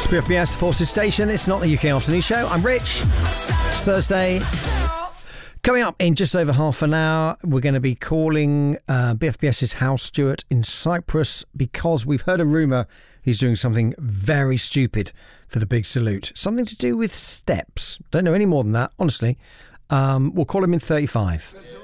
BFBS Forces Station. It's not the UK Afternoon Show. I'm Rich. It's Thursday. Coming up in just over half an hour, we're going to be calling BFBS's house steward in Cyprus because we've heard a rumour he's doing something very stupid for the big salute. Something to do with steps. Don't know any more than that, honestly. We'll call him in 35.